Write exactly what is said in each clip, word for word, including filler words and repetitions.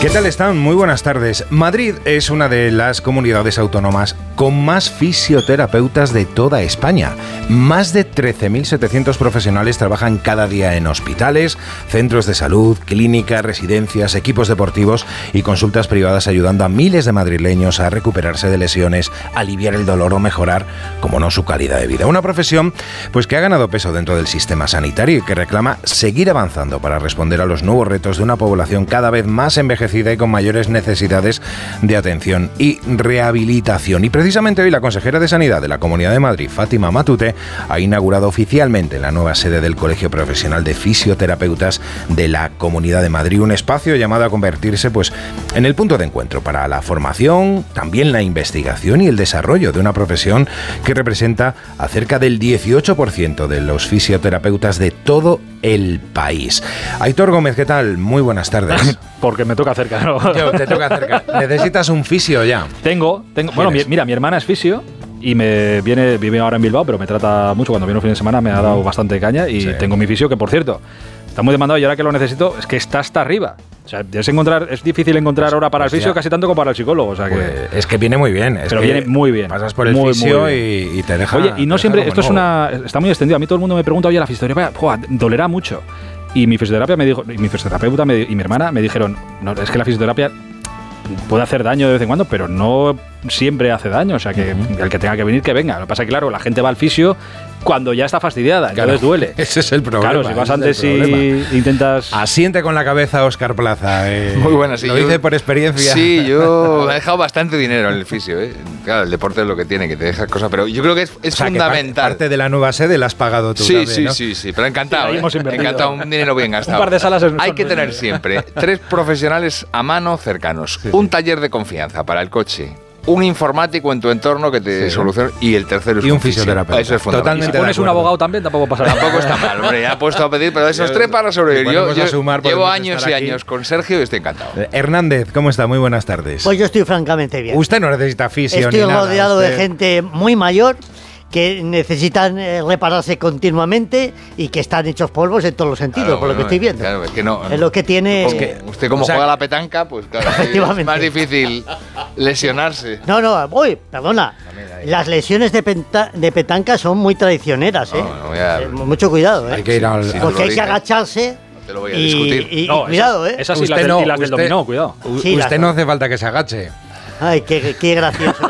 ¿Qué tal están? Muy buenas tardes. Madrid es una de las comunidades autónomas con más fisioterapeutas de toda España. Más de trece mil setecientos profesionales trabajan cada día en hospitales, centros de salud, clínicas, residencias, equipos deportivos y consultas privadas, ayudando a miles de madrileños a recuperarse de lesiones, aliviar el dolor o mejorar, como no, su calidad de vida. Una profesión pues que ha ganado peso dentro del sistema sanitario y que reclama seguir avanzando para responder a los nuevos retos de una población cada vez más envejecida y con mayores necesidades de atención y rehabilitación. Y precisamente hoy la consejera de Sanidad de la Comunidad de Madrid, Fátima Matute, ha inaugurado oficialmente la nueva sede del Colegio Profesional de Fisioterapeutas de la Comunidad de Madrid, un espacio llamado a convertirse pues en el punto de encuentro para la formación, también la investigación y el desarrollo de una profesión que representa a cerca del dieciocho por ciento de los fisioterapeutas de todo el país. Aitor Gómez, ¿qué tal? Muy buenas tardes. Porque me toca cerca, ¿no? Yo, te toca cerca. Necesitas un fisio ya. Tengo, tengo. Bueno, mi, mira, mi hermana es fisio y me viene, vive ahora en Bilbao, pero me trata mucho. Cuando viene un fin de semana me ha dado bastante caña y sí. Tengo mi fisio, que por cierto, está muy demandado y ahora que lo necesito, es que está hasta arriba. O sea, es, encontrar, es difícil encontrar pues, hora para pues el fisio ya. Casi tanto como para el psicólogo. O sea que, pues, es que viene muy bien. Es pero que viene muy bien. Pasas por el muy, fisio muy y, y te deja. Oye, y no siempre, esto es una, está muy extendido. A mí todo el mundo me pregunta, oye, la fisioterapia, ¡buah!, dolerá mucho. Y mi fisioterapia me dijo, y mi fisioterapeuta me, y mi hermana me dijeron, no, es que la fisioterapia puede hacer daño de vez en cuando, pero no siempre hace daño. O sea, que uh-huh. el que tenga que venir, que venga. Lo que pasa es que, claro, la gente va al fisio cuando ya está fastidiada, claro, entonces duele. Ese es el problema. Claro, si vas antes y intentas... Asiente con la cabeza Óscar Plaza. Eh. Muy buena, sí. Lo yo, dice por experiencia. Sí, yo he dejado bastante dinero en el fisio. ¿eh? Claro, el deporte es lo que tiene, que te deja cosas, pero yo creo que es, es o sea, fundamental. Que parte, parte de la nueva sede la has pagado tú sí, también, sí, ¿no? sí, sí, pero encantado. Sí, ¿eh? hemos encantado, un dinero bien gastado. Un par de salas es Hay que tener siempre tres profesionales a mano cercanos. Sí, un sí. taller de confianza para el coche. Un informático en tu entorno que te sí. solucione y el tercero es y un, un fisioterapeuta. Eso es fundamental. Y si pones un abogado también tampoco pasa nada. Tampoco está mal, hombre, ya he puesto a pedir, pero esos yo, tres para sobrevivir. Yo, yo sumar, llevo años y años con Sergio y estoy encantado. Eh, Hernández, ¿cómo está? Muy buenas tardes. Pues yo estoy francamente bien. Usted no necesita fisio estoy ni nada. Estoy rodeado usted... de gente muy mayor que necesitan eh, repararse continuamente y que están hechos polvos en todos los sentidos, claro, por lo bueno, que estoy viendo. Claro, es que no. Es lo que tiene. Es que usted como o sea, juega la petanca, pues claro, es más difícil lesionarse. No, no, uy, perdona. Las lesiones de, penta, de petanca son muy traicioneras, ¿eh? No, no voy a... eh mucho cuidado, ¿eh? Hay que ir al. Sí, porque hay que agacharse. Te lo voy a y, discutir. Y, y, no, cuidado, esas, ¿eh? Esas sí, usted las, no, del, y las del usted, dominó, cuidado. Sí, usted no hace falta que se agache. Ay, qué, qué gracioso.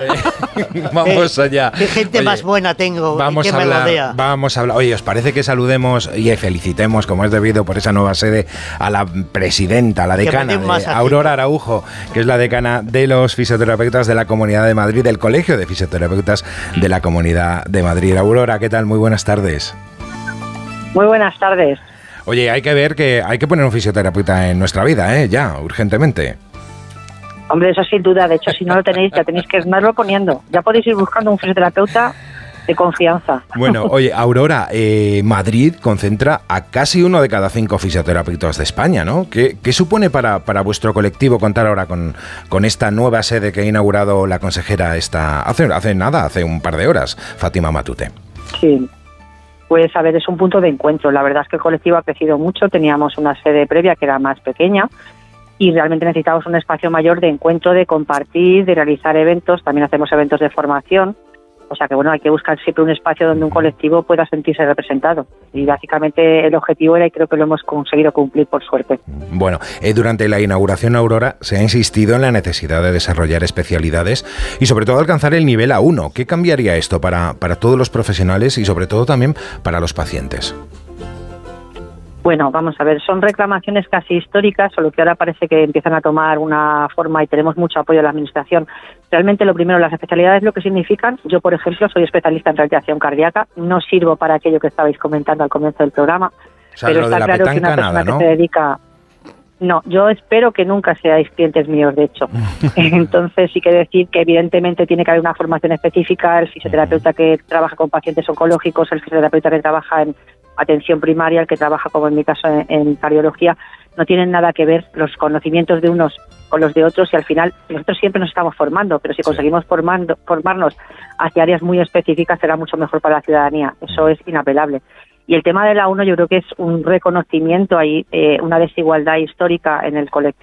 Vamos allá. Qué gente Oye, más buena tengo vamos y que a hablar, me rodea. Vamos a hablar. Oye, ¿os parece que saludemos y felicitemos, como es debido por esa nueva sede, a la presidenta, la decana, de Aurora Araujo, que es la decana de los fisioterapeutas de la Comunidad de Madrid, del Colegio de Fisioterapeutas de la Comunidad de Madrid? Aurora, ¿qué tal? Muy buenas tardes. Muy buenas tardes. Oye, hay que ver que hay que poner un fisioterapeuta en nuestra vida, ¿eh? Ya, urgentemente. Hombre, eso sin duda. De hecho, si no lo tenéis, ya tenéis que estarlo poniendo. Ya podéis ir buscando un fisioterapeuta de confianza. Bueno, oye, Aurora, eh, Madrid concentra a casi uno de cada cinco fisioterapeutas de España, ¿no? ¿Qué, qué supone para, para vuestro colectivo contar ahora con, con esta nueva sede que ha inaugurado la consejera esta, hace, hace nada, hace un par de horas, Fátima Matute? Sí. Pues a ver, es un punto de encuentro. La verdad es que el colectivo ha crecido mucho. Teníamos una sede previa que era más pequeña y realmente necesitamos un espacio mayor de encuentro, de compartir, de realizar eventos. También hacemos eventos de formación. O sea que, bueno, hay que buscar siempre un espacio donde un colectivo pueda sentirse representado. Y básicamente el objetivo era, y creo que lo hemos conseguido cumplir, por suerte. Bueno, eh, durante la inauguración, Aurora, se ha insistido en la necesidad de desarrollar especialidades y sobre todo alcanzar el nivel A uno. ¿Qué cambiaría esto para, para todos los profesionales y sobre todo también para los pacientes? Bueno, vamos a ver, son reclamaciones casi históricas, solo que ahora parece que empiezan a tomar una forma y tenemos mucho apoyo de la Administración. Realmente, lo primero, las especialidades, lo que significan. Yo, por ejemplo, soy especialista en rehabilitación cardíaca, no sirvo para aquello que estabais comentando al comienzo del programa, o sea, pero lo está de la claro que una persona nada, ¿no? que se dedica... No, yo espero que nunca seáis clientes míos, de hecho. Entonces, sí que decir que evidentemente tiene que haber una formación específica, el fisioterapeuta que trabaja con pacientes oncológicos, el fisioterapeuta que trabaja en atención primaria, el que trabaja, como en mi caso, en, en cardiología, no tienen nada que ver los conocimientos de unos con los de otros y al final nosotros siempre nos estamos formando, pero si conseguimos formando, formarnos hacia áreas muy específicas será mucho mejor para la ciudadanía. Eso es inapelable. Y el tema de la uno yo creo que es un reconocimiento, hay eh, una desigualdad histórica en el colectivo